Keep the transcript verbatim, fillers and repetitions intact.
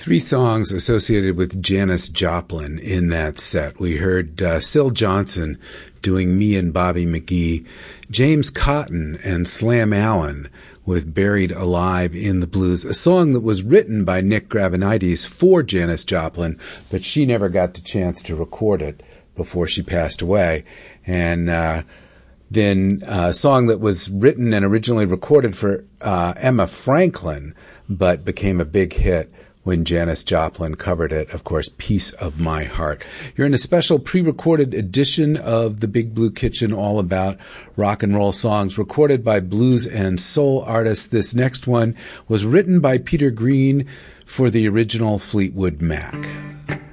Three songs associated with Janis Joplin in that set. We heard uh, Syl Johnson doing Me and Bobby McGee, James Cotton and Slam Allen with Buried Alive in the Blues, a song that was written by Nick Gravenites for Janis Joplin, but she never got the chance to record it before she passed away. And uh, then uh, a song that was written and originally recorded for uh, Emma Franklin, but became a big hit when Janis Joplin covered it, of course, Piece of My Heart. You're in a special pre-recorded edition of the Big Blue Kitchen, all about rock and roll songs recorded by blues and soul artists. This next one was written by Peter Green for the original Fleetwood Mac.